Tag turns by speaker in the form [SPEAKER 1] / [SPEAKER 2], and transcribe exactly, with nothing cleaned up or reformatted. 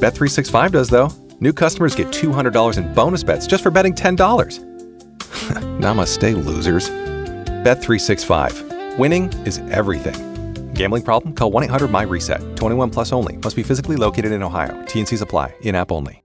[SPEAKER 1] Bet three sixty-five does, though. New customers get two hundred dollars in bonus bets just for betting ten dollars. Namaste, losers. Bet three sixty-five. Winning is everything. Gambling problem? Call one eight hundred M Y RESET. twenty-one plus only. Must be physically located in Ohio. T N Cs apply. In-app only.